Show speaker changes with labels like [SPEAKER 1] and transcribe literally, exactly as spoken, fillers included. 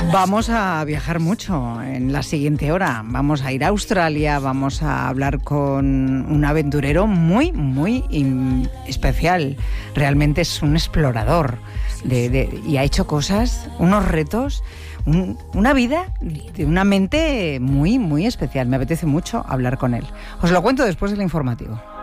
[SPEAKER 1] Vamos a viajar mucho en la siguiente hora. Vamos a ir a Australia, vamos a hablar con un aventurero muy, muy in- especial. Realmente es un explorador de, de, y ha hecho cosas, unos retos, un, una vida de una mente muy, muy especial. Me apetece mucho hablar con él. Os lo cuento después del informativo.